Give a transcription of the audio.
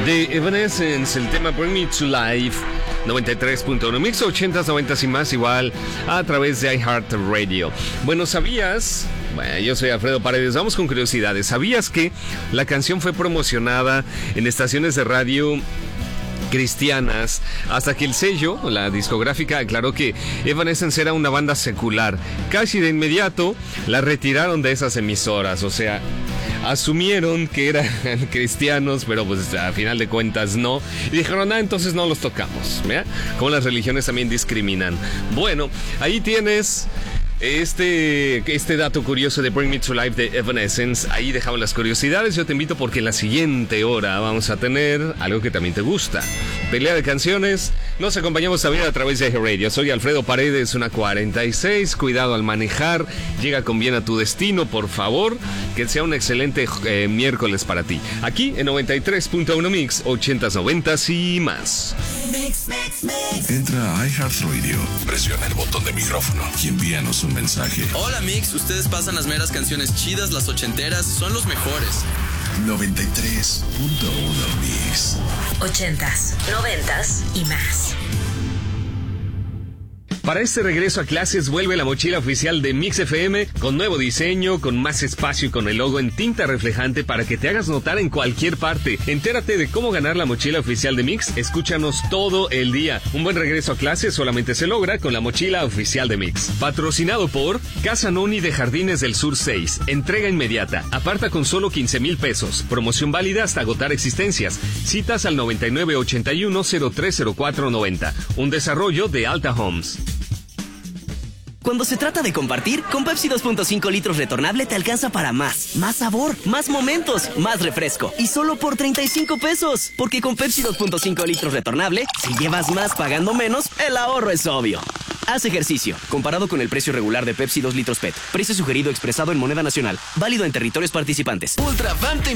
de Evanescence, el tema Bring Me to Life, 93.1 Mix, 80s, 90s y más, igual a través de iHeartRadio. Bueno, ¿sabías? Bueno, yo soy Alfredo Paredes, vamos con curiosidades. ¿Sabías que la canción fue promocionada en estaciones de radio cristianas hasta que el sello, la discográfica, aclaró que Evanescence era una banda secular? Casi de inmediato la retiraron de esas emisoras, o sea, asumieron que eran cristianos, pero pues a final de cuentas no, y dijeron, entonces no los tocamos, ¿ya? Como las religiones también discriminan. Bueno, ahí tienes este dato curioso de Bring Me to Life de Evanescence. Ahí dejamos las curiosidades. Yo te invito porque en la siguiente hora vamos a tener algo que también te gusta: pelea de canciones. Nos acompañamos también a través de iHeartRadio. Soy Alfredo Paredes, una 46. Cuidado al manejar. Llega con bien a tu destino, por favor. Que sea un excelente miércoles para ti. Aquí en 93.1 Mix, 80s, 90s y más. Entra a iHeartRadio, presiona el botón de micrófono y envíanos un mensaje. Hola Mix, ustedes pasan las meras canciones chidas, las ochenteras, son los mejores. 93.1 Mix. 80s, 90s y más. Para este regreso a clases vuelve la mochila oficial de Mix FM con nuevo diseño, con más espacio y con el logo en tinta reflejante para que te hagas notar en cualquier parte. Entérate de cómo ganar la mochila oficial de Mix. Escúchanos todo el día. Un buen regreso a clases solamente se logra con la mochila oficial de Mix. Patrocinado por Casa Noni de Jardines del Sur 6. Entrega inmediata. Aparta con solo 15,000 pesos. Promoción válida hasta agotar existencias. Citas al 9981-030490. Un desarrollo de Alta Homes. Cuando se trata de compartir, con Pepsi 2.5 litros retornable te alcanza para más. Más sabor, más momentos, más refresco. Y solo por 35 pesos. Porque con Pepsi 2.5 litros retornable, si llevas más pagando menos, el ahorro es obvio. Haz ejercicio. Comparado con el precio regular de Pepsi 2 litros PET. Precio sugerido expresado en moneda nacional. Válido en territorios participantes. Ultravan te